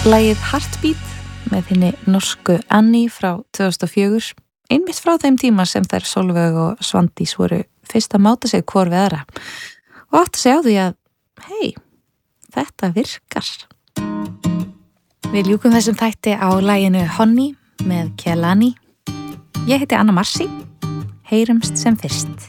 Lagið Heartbeat með henni norsku Annie frá 2004, einmitt frá þeim tíma sem þær Sólveig og Svandís voru fyrst að máta sig hvor við aðra og átt að segja á því að, hei, þetta virkar. Við ljúkum þessum þætti á laginu Honey með Kehlani. Ég heiti Anna Marsi, heyrumst sem fyrst.